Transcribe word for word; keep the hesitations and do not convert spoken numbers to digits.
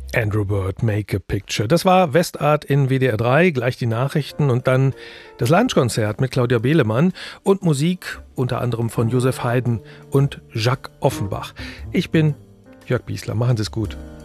Andrew Bird, Make a Picture. Das war Westart in W D R drei, gleich die Nachrichten und dann das Lunchkonzert mit Claudia Behlemann und Musik unter anderem von Joseph Haydn und Jacques Offenbach. Ich bin Jörg Biesler. Machen Sie es gut.